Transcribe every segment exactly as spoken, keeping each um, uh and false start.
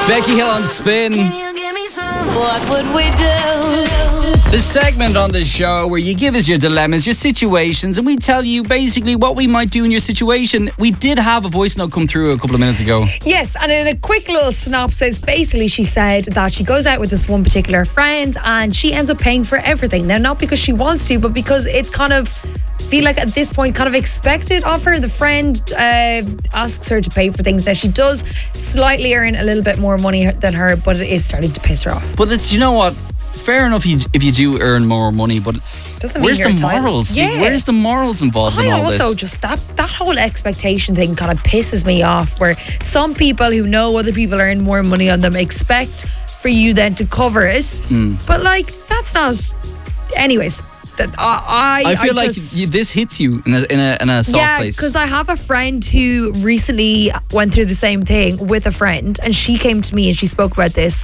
Becky Hill on Spin. What would we do? The segment on the show where you give us your dilemmas, your situations, and we tell you basically what we might do in your situation. We did have a voice note come through a couple of minutes ago. Yes, and in a quick little synopsis, basically she said that she goes out with this one particular friend and she ends up paying for everything. Now, not because she wants to, but because it's kind of, feel like at this point, kind of expected of her. The friend uh, asks her to pay for things. Now, she does slightly earn a little bit more money than her, but it is starting to piss her off. But it's, you know what? Fair enough you, if you do earn more money, but Doesn't where's mean the you're morals? entitled. Yeah. Where's the morals involved I in all also this? just, that, that whole expectation thing kind of pisses me off, where some people who know other people earn more money on them expect for you then to cover it. Mm. But like, that's not... Anyways... That I, I, I feel I like just, you, this hits you in a, in a, in a soft yeah, place. because I have a friend who recently went through the same thing with a friend, and she came to me and she spoke about this,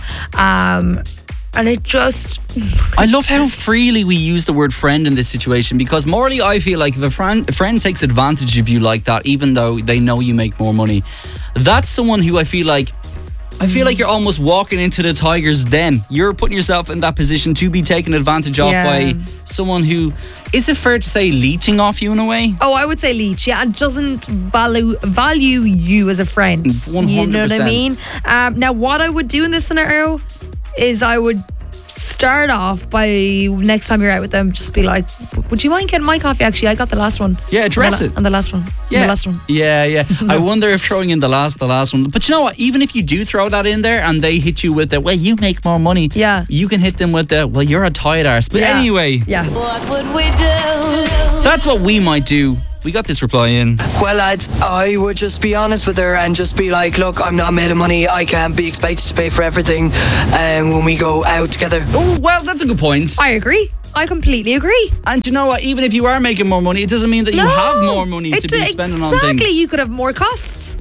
um, and it just... I love how freely we use the word friend in this situation, because morally I feel like if a friend, a friend takes advantage of you like that, even though they know you make more money, that's someone who I feel like I feel like you're almost walking into the tiger's den. You're putting yourself in that position to be taken advantage of Yeah. by someone who, is it fair to say, leeching off you in a way? Oh, I would say leech, yeah, and doesn't value value you as a friend. one hundred percent. You know what I mean? Um, now, what I would do in this scenario is I would start off by, next time you're out with them, just be like, would you mind getting my coffee? Actually, I got the last one. Yeah, address and the, it. And the last one. Yeah, And the last one. yeah, yeah. I wonder if throwing in the last, the last one. But you know what? Even if you do throw that in there and they hit you with the, well, you make more money. Yeah. You can hit them with the, well, you're a tight arse. But Yeah. anyway, Yeah. What would we do? that's what we might do. We got this reply in. Well, lads, I would just be honest with her and just be like, look, I'm not made of money. I can't be expected to pay for everything um, when we go out together. Oh, well, that's a good point. I agree. I completely agree. And you know what? Even if you are making more money, it doesn't mean that you No, have more money it to be d- spending on Exactly. things. You could have more costs.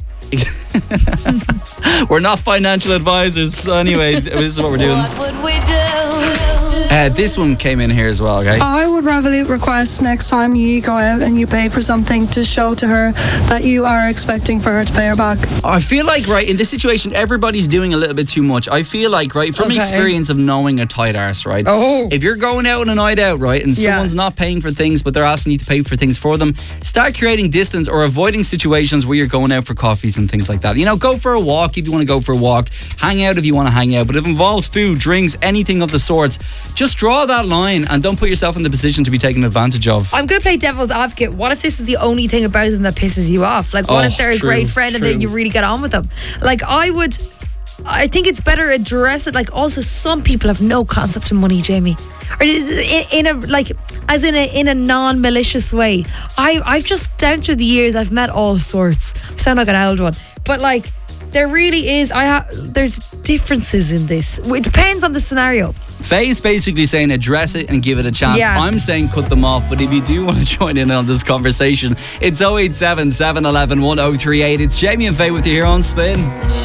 We're not financial advisors. So anyway, this is what we're doing. What would we do? Uh, this one came in here as well, okay? I would rather request next time you go out and you pay for something to show to her that you are expecting for her to pay her back. I feel like, right, in this situation, everybody's doing a little bit too much. I feel like, right, from Okay. experience of knowing a tight arse, right? Oh. If you're going out on a night out, right, and Yeah. someone's not paying for things, but they're asking you to pay for things for them, start creating distance or avoiding situations where you're going out for coffees and things like that. You know, go for a walk if you want to go for a walk. Hang out if you want to hang out. But if it involves food, drinks, anything of the sorts, just draw that line and don't put yourself in the position to be taken advantage of. I'm going to play devil's advocate. What if this is the only thing about them that pisses you off? Like, what Oh, if they're a true, great friend and true. then you really get on with them? Like, I would... I think it's better address it. Like, also, some people have no concept of money, Jamie. Or in, in a, like, as in a in a non-malicious way. I, I've just, down through the years, I've met all sorts. I sound like an old one. But, like, there really is... I ha- There's differences in this. It depends on the scenario. Faye's basically saying address it and give it a chance. Yeah. I'm saying cut them off, but if you do want to join in on this conversation, it's oh eight seven, seven one one, one oh three eight. It's Jamie and Faye with you here on Spin.